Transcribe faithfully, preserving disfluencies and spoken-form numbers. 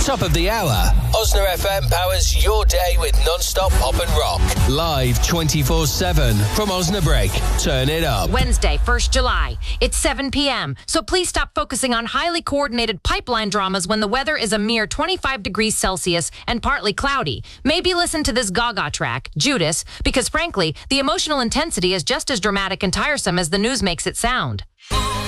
top of the hour, Osna F M powers your day with non-stop pop and rock. Live twenty-four seven from Osnabrück. Turn it up. Wednesday, first of July. It's seven p.m., so please stop focusing on highly coordinated pipeline dramas when the weather is a mere twenty-five degrees Celsius and partly cloudy. Maybe listen to this Gaga track, Judas, because frankly, the emotional intensity is just as dramatic and tiresome as the news makes it sound.